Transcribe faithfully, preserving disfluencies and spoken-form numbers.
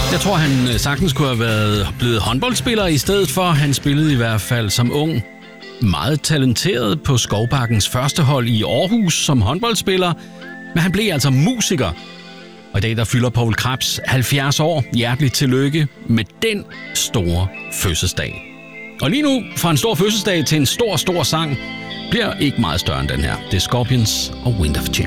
Jeg tror, han sagtens kunne have været blevet håndboldspiller i stedet for. Han spillede i hvert fald som ung meget talenteret på Skovbakkens første hold i Aarhus som håndboldspiller. Men han blev altså musiker. Og i dag der fylder Poul Krebs halvfjerds år. Hjerteligt tillykke med den store fødselsdag. Og lige nu, fra en stor fødselsdag til en stor, stor sang, bliver ikke meget større end den her. Det er Scorpions og Wind of Change.